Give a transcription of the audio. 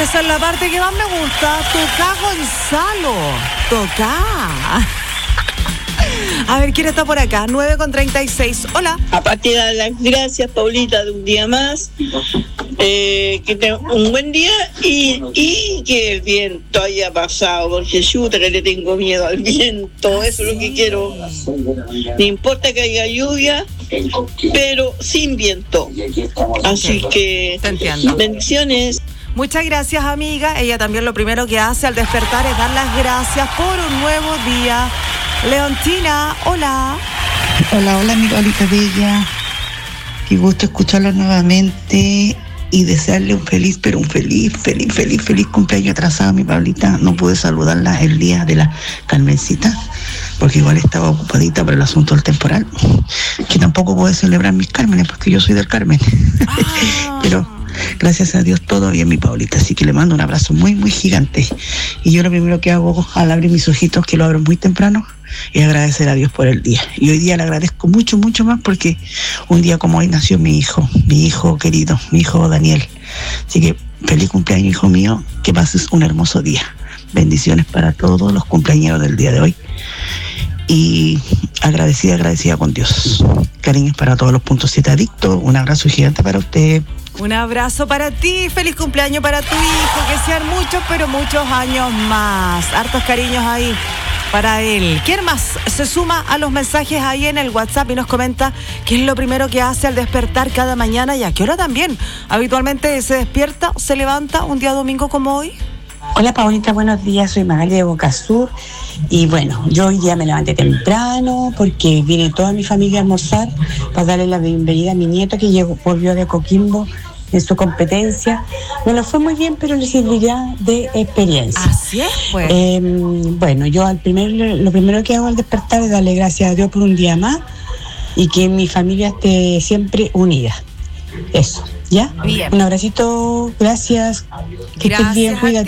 Esa es la parte que más me gusta. Toca, Gonzalo. Toca. A ver, ¿quién está por acá? 9:36. Hola. Aparte de dar las gracias, Paulita, de un día más. Que tenga un buen día y que el viento haya pasado, porque chuta que le tengo miedo al viento. Eso es lo que quiero. No importa que haya lluvia, pero sin viento. Así que te entiendo. Bendiciones. Muchas gracias, amiga. Ella también lo primero que hace al despertar es dar las gracias por un nuevo día. Leontina, hola. Hola, mi Paulita Bella. Qué gusto escucharla nuevamente y desearle un feliz cumpleaños atrasado a mi Paulita. No pude saludarla el día de la Carmencita, porque igual estaba ocupadita por el asunto del temporal, que tampoco pude celebrar mis Cármenes, porque yo soy del Carmen. Pero gracias a Dios todo bien, mi Paulita, así que le mando un abrazo muy, muy gigante. Y yo lo primero que hago al abrir mis ojitos, que lo abro muy temprano, es agradecer a Dios por el día. Y hoy día le agradezco mucho, mucho más, porque un día como hoy nació mi hijo querido, mi hijo Daniel. Así que feliz cumpleaños, hijo mío, que pases un hermoso día. Bendiciones para todos los cumpleañeros del día de hoy. Y agradecida con Dios. Cariños para todos los puntos 7 adictos. Un abrazo gigante para usted. Un abrazo para ti, feliz cumpleaños para tu hijo, que sean muchos, pero muchos años más. Hartos cariños ahí para él. ¿Quién más se suma a los mensajes ahí en el WhatsApp y nos comenta qué es lo primero que hace al despertar cada mañana y a qué hora también habitualmente se despierta, se levanta un día domingo como hoy? Hola, Paulita, buenos días, soy Magali de Boca Sur. Y bueno, yo hoy día me levanté temprano porque viene toda mi familia a almorzar para darle la bienvenida a mi nieto que volvió de Coquimbo en su competencia. No le fue muy bien, pero le servirá de experiencia. Así es, pues. Bueno, yo lo primero que hago al despertar es darle gracias a Dios por un día más y que mi familia esté siempre unida. Eso, ¿ya? Bien. Un abracito, gracias. Que estés bien, cuídate.